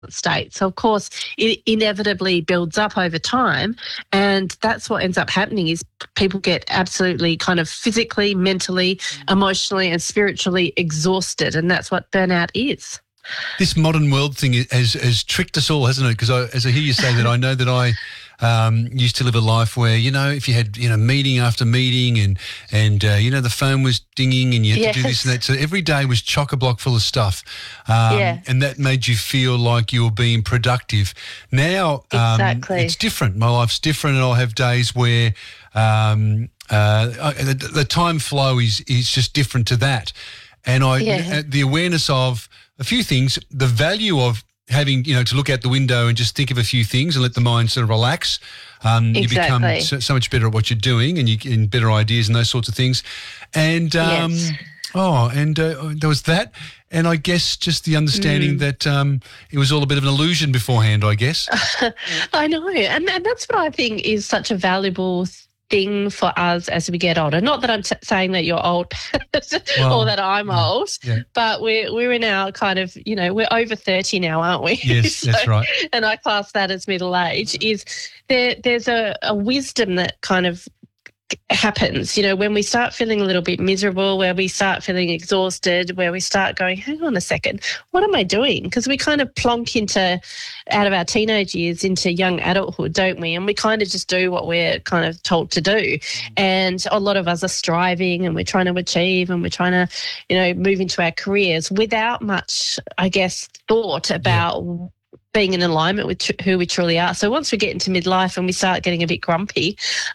state. So, of course, it inevitably builds up over time. And that's what ends up happening is people get absolutely kind of physically, mentally, emotionally and spiritually exhausted. And that's what burnout is. This modern world thing has tricked us all, hasn't it? Because as I hear you say that, I know that I used to live a life where, if you had, meeting after meeting and the phone was dinging and you had to do this and that. So every day was chock-a-block full of stuff. And that made you feel like you were being productive. Now it's different. My life's different, and I'll have days where the time flow is just different to that. And the awareness of a few things, the value of having, to look out the window and just think of a few things and let the mind sort of relax. You become so much better at what you're doing, and you get better ideas and those sorts of things. And there was that. And I guess just the understanding that it was all a bit of an illusion beforehand, I guess. I know. And that's what I think is such a valuable thing for us as we get older. Not that I'm saying that you're old or that I'm old, but we're in our kind of, we're over 30 now, aren't we? Yes, that's right. And I class that as middle age. Is there's a wisdom that kind of happens, when we start feeling a little bit miserable, where we start feeling exhausted, where we start going, hang on a second, what am I doing? Because we kind of plonk out of our teenage years into young adulthood, don't we? And we kind of just do what we're kind of told to do. And a lot of us are striving and we're trying to achieve and we're trying to, move into our careers without much, I guess, thought about being in alignment with who we truly are. So once we get into midlife and we start getting a bit grumpy,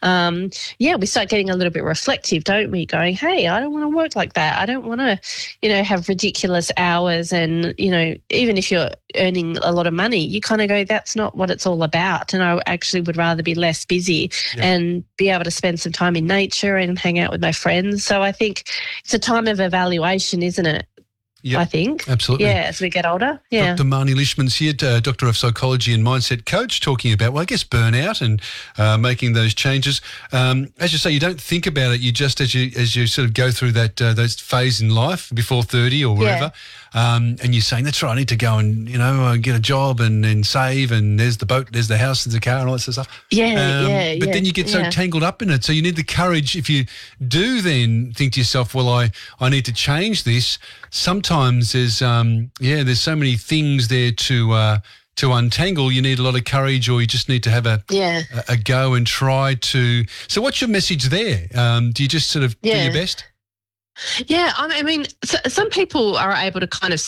we start getting a little bit reflective, don't we? Going, hey, I don't want to work like that. I don't want to, have ridiculous hours. And, even if you're earning a lot of money, you kind of go, that's not what it's all about. And I actually would rather be less busy and be able to spend some time in nature and hang out with my friends. So I think it's a time of evaluation, isn't it? Yep, I think. Absolutely. Yeah, as we get older. Yeah. Dr. Marnie Lishman's here, Doctor of Psychology and Mindset Coach, talking about, burnout and making those changes. As you say, you don't think about it. You just, as you sort of go through that those phase in life before 30 or wherever, and you're saying, that's right, I need to go and, get a job and save, and there's the boat, there's the house, there's the car and all that sort of stuff. But then you get so tangled up in it. So you need the courage. If you do then think to yourself, well, I need to change this, sometimes there's there's so many things there to untangle. You need a lot of courage, or you just need to have a go and try to. So what's your message there? Do you just sort of do your best? Yeah, I mean, some people are able to kind of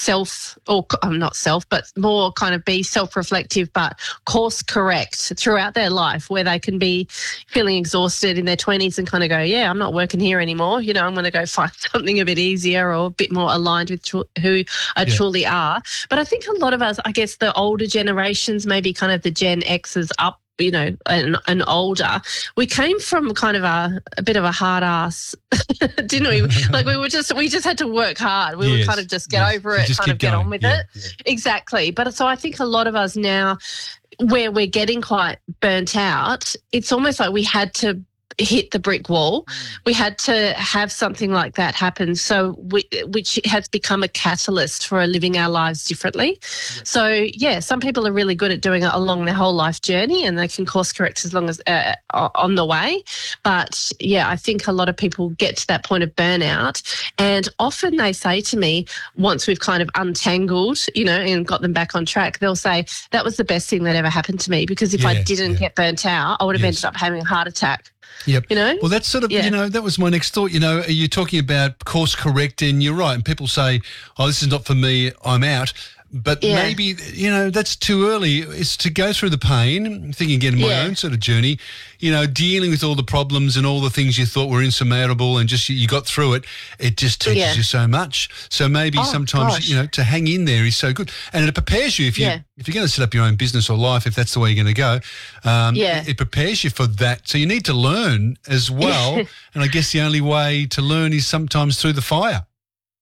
more kind of be self-reflective, but course correct throughout their life, where they can be feeling exhausted in their 20s and kind of go, I'm not working here anymore. I'm going to go find something a bit easier or a bit more aligned with who I truly are. But I think a lot of us, I guess the older generations, maybe kind of the Gen X's up, and older, we came from kind of a bit of a hard ass, didn't we? Like we just had to work hard. We would kind of just get over it, kind of get on with it. Yeah. Exactly. But so I think a lot of us now, where we're getting quite burnt out, it's almost like we had to hit the brick wall. We had to have something like that happen, which has become a catalyst for living our lives differently. So, some people are really good at doing it along their whole life journey, and they can course correct as long as on the way. But, I think a lot of people get to that point of burnout, and often they say to me, once we've kind of untangled, and got them back on track, they'll say, that was the best thing that ever happened to me, because if I didn't get burnt out, I would have ended up having a heart attack. Yep. Well, that's sort of, that was my next thought. You're talking about course correct, and you're right. And people say, this is not for me, I'm out. But maybe, that's too early. It's to go through the pain, thinking again in my own sort of journey, dealing with all the problems and all the things you thought were insurmountable, and just you got through it. It just teaches you so much. So maybe sometimes, to hang in there is so good. And it prepares you if you're going to set up your own business or life, if that's the way you're going to go, it prepares you for that. So you need to learn as well. And I guess the only way to learn is sometimes through the fire.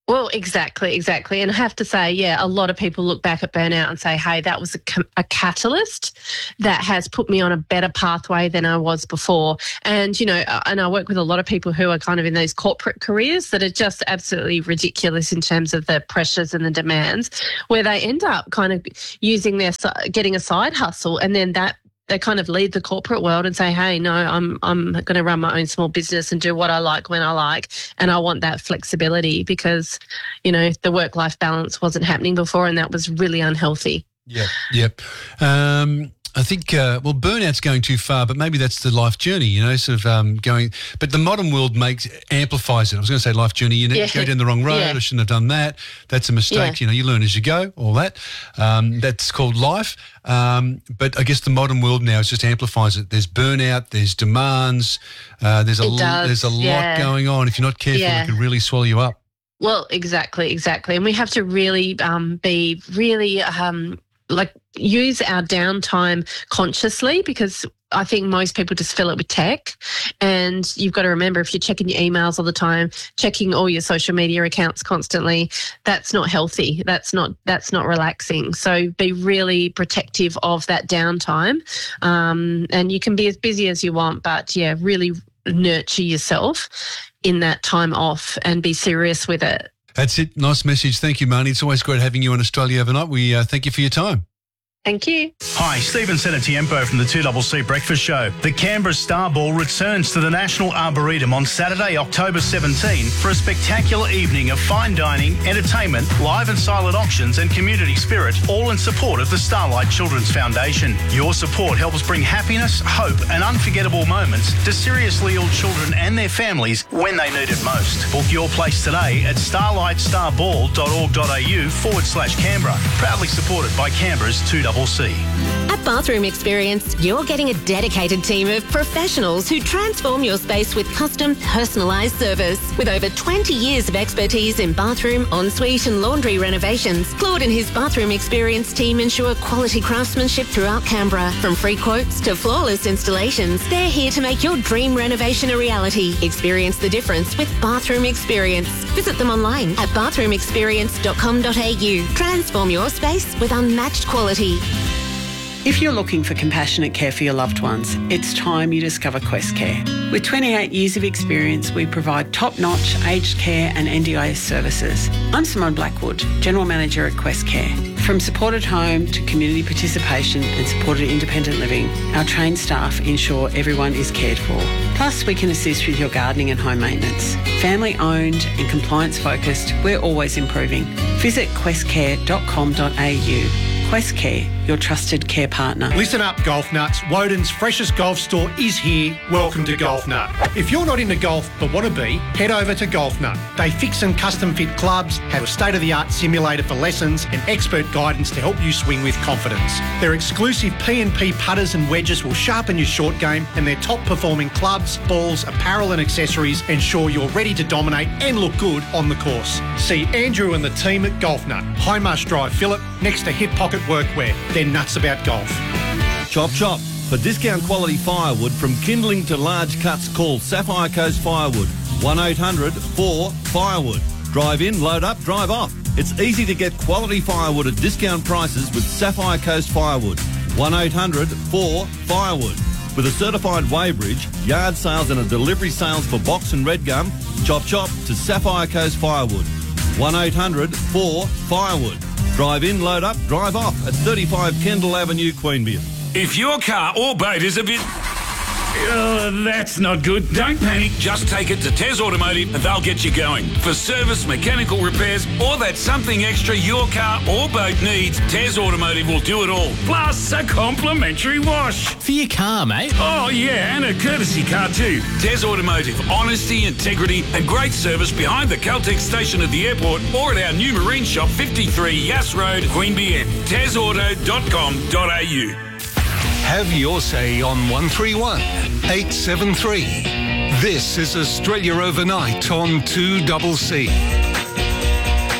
Well, exactly. And I have to say, yeah, a lot of people look back at burnout and say, hey, that was a catalyst that has put me on a better pathway than I was before. And, and I work with a lot of people who are kind of in those corporate careers that are just absolutely ridiculous in terms of the pressures and the demands, where they end up kind of getting a side hustle, and then they kind of leave the corporate world and say, hey, no, I'm going to run my own small business and do what I like when I like. And I want that flexibility because, the work-life balance wasn't happening before, and that was really unhealthy. Yep. I think, burnout's going too far, but maybe that's the life journey, going. But the modern world amplifies it. I was going to say life journey. Go down the wrong road. I shouldn't have done that. That's a mistake. You learn as you go. All that. That's called life. But I guess the modern world now just amplifies it. There's burnout. There's demands. There's a lot going on. If you're not careful, it can really swallow you up. Well, exactly, and we have to really be really. Use our downtime consciously, because I think most people just fill it with tech. And you've got to remember, if you're checking your emails all the time, checking all your social media accounts constantly, that's not healthy. That's not relaxing. So be really protective of that downtime. And you can be as busy as you want, but really nurture yourself in that time off and be serious with it. That's it. Nice message. Thank you, Marnie. It's always great having you on Australia Overnight. We thank you for your time. Thank you. Hi, Stephen Senatiempo from the 2CC Breakfast Show. The Canberra Star Ball returns to the National Arboretum on Saturday, October 17 for a spectacular evening of fine dining, entertainment, live and silent auctions and community spirit, all in support of the Starlight Children's Foundation. Your support helps bring happiness, hope and unforgettable moments to seriously ill children and their families when they need it most. Book your place today at starlightstarball.org.au/Canberra. Proudly supported by Canberra's 2CC. At Bathroom Experience, you're getting a dedicated team of professionals who transform your space with custom, personalised service. With over 20 years of expertise in bathroom, ensuite and laundry renovations, Claude and his Bathroom Experience team ensure quality craftsmanship throughout Canberra. From free quotes to flawless installations, they're here to make your dream renovation a reality. Experience the difference with Bathroom Experience. Visit them online at bathroomexperience.com.au. Transform your space with unmatched quality. If you're looking for compassionate care for your loved ones, it's time you discover Quest Care. With 28 years of experience, we provide top-notch aged care and NDIS services. I'm Simone Blackwood, General Manager at Quest Care. From supported home to community participation and supported independent living, our trained staff ensure everyone is cared for. Plus, we can assist with your gardening and home maintenance. Family-owned and compliance-focused, we're always improving. Visit questcare.com.au. Quest Care, your trusted care partner. Listen up, golf nuts. Woden's freshest golf store is here. Welcome to Golf Nut. If you're not into golf but want to be, head over to Golf Nut. They fix and custom fit clubs, have a state-of-the-art simulator for lessons and expert guidance to help you swing with confidence. Their exclusive P&P putters and wedges will sharpen your short game, and their top-performing clubs, balls, apparel and accessories ensure you're ready to dominate and look good on the course. See Andrew and the team at Golf Nut, High Marsh Drive, Phillip, next to Hip Pocket Workwear. They're nuts about golf. Chop chop. For discount quality firewood from kindling to large cuts, call Sapphire Coast Firewood. 1-800-4-FIREWOOD. Drive in, load up, drive off. It's easy to get quality firewood at discount prices with Sapphire Coast Firewood. 1-800-4-FIREWOOD. With a certified weighbridge, yard sales and a delivery sales for box and red gum, chop chop to Sapphire Coast Firewood. 1-800-4-FIREWOOD. Drive in, load up, drive off at 35 Kendall Avenue, Queanbeyan. If your car or boat is a bit... that's not good. Don't panic. Just take it to Tez Automotive and they'll get you going. For service, mechanical repairs, or that something extra your car or boat needs, Tez Automotive will do it all. Plus a complimentary wash. For your car, mate. Oh, yeah, and a courtesy car too. Tez Automotive. Honesty, integrity and great service behind the Caltex station at the airport or at our new marine shop, 53 Yass Road, Queanbeyan. TezAuto.com.au. Have your say on 131 873. This is Australia Overnight on 2CC.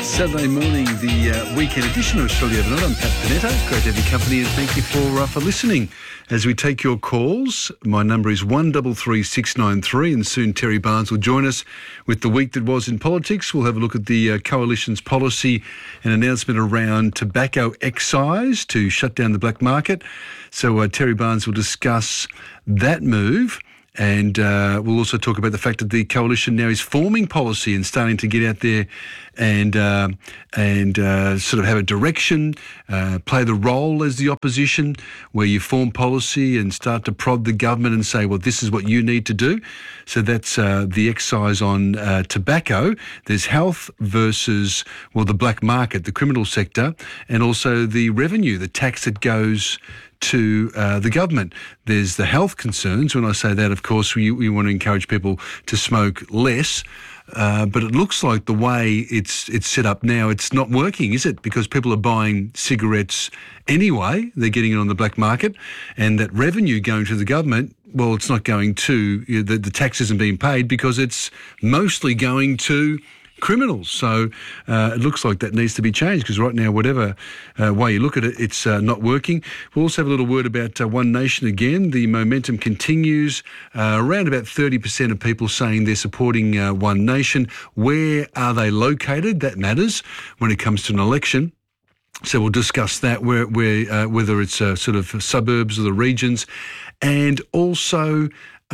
Saturday morning, the weekend edition of Australia Overnight. I'm Pat Panetta. Great to have your company, and thank you for listening. As we take your calls, my number is 133693, and soon Terry Barnes will join us with the week that was in politics. We'll have a look at the Coalition's policy and announcement around tobacco excise to shut down the black market. So Terry Barnes will discuss that move. And we'll also talk about the fact that the Coalition now is forming policy and starting to get out there and sort of have a direction, play the role as the opposition, where you form policy and start to prod the government and say, well, this is what you need to do. So that's the excise on tobacco. There's health versus, well, the black market, the criminal sector, and also the revenue, the tax that goes to the government. There's the health concerns. When I say that, of course, we want to encourage people to smoke less. But it looks like the way it's set up now, it's not working, is it? Because people are buying cigarettes anyway. They're getting it on the black market. And that revenue going to the government, well, it's not going to, the tax isn't being paid because it's mostly going to criminals. So it looks like that needs to be changed, because right now, whatever way you look at it, it's not working. We'll also have a little word about One Nation again. The momentum continues. Around about 30% of people saying they're supporting One Nation. Where are they located? That matters when it comes to an election. So we'll discuss that, whether it's sort of suburbs or the regions, and also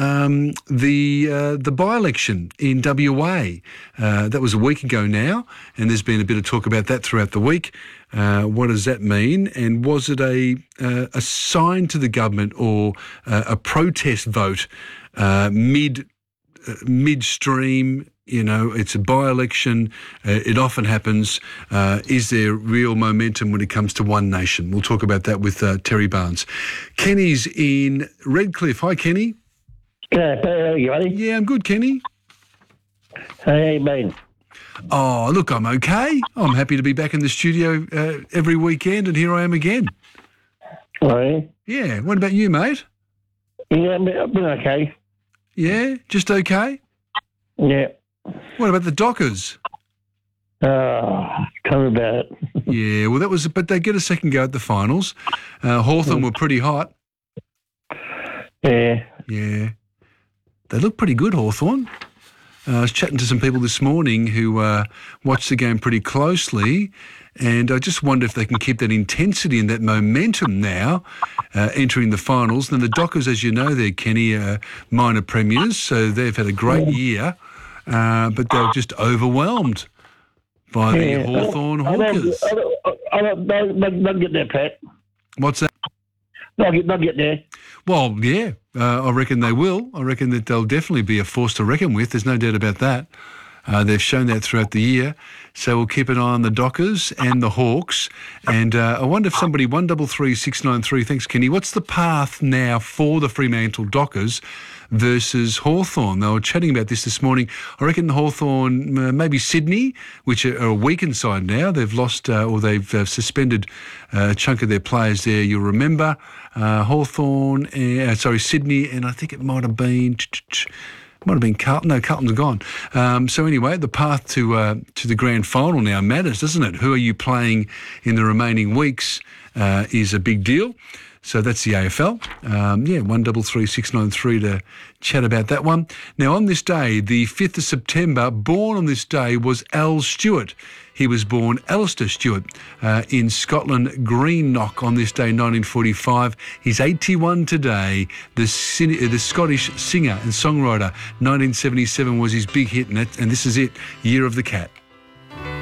the by-election in WA. That was a week ago now, and there's been a bit of talk about that throughout the week. What does that mean? And was it a sign to the government or a protest vote midstream? You know, it's a by-election. It often happens. Is there real momentum when it comes to One Nation? We'll talk about that with Terry Barnes. Kenny's in Redcliffe. Hi, Kenny. Yeah, how are you, buddy? Yeah, I'm good, Kenny. How you been? Oh, look, I'm okay. I'm happy to be back in the studio every weekend, and here I am again. Oh, yeah? Yeah. What about you, mate? Yeah, I've been okay. Yeah? Just okay? Yeah. What about the Dockers? Tell me about it. Yeah, well, but they get a second go at the finals. Hawthorn were pretty hot. Yeah. Yeah. They look pretty good, Hawthorn. I was chatting to some people this morning who watched the game pretty closely, and I just wonder if they can keep that intensity and that momentum now entering the finals. And the Dockers, as you know, they're Kenny minor premiers, so they've had a great year, but they were just overwhelmed by the Hawthorn Hawkers. I don't get there, Pat. What's that? They'll get there. Well, yeah, I reckon they will. I reckon that they'll definitely be a force to reckon with. There's no doubt about that. They've shown that throughout the year. So we'll keep an eye on the Dockers and the Hawks. And I wonder if somebody, 133693, thanks, Kenny, what's the path now for the Fremantle Dockers versus Hawthorn? They were chatting about this morning. I reckon Hawthorn, maybe Sydney, which are a weakened side now. They've lost or they've suspended a chunk of their players there. You'll remember Sydney, and I think it might have been Carlton. No, Carlton's gone. So anyway, the path to the grand final now matters, doesn't it? Who are you playing in the remaining weeks is a big deal. So that's the AFL. 133693 to chat about that one. Now, on this day, the 5th of September, born on this day was Al Stewart. He was born Alistair Stewart in Scotland, Greenock, on this day, 1945. He's 81 today. The Scottish singer and songwriter. 1977 was his big hit, and this is it, Year of the Cat.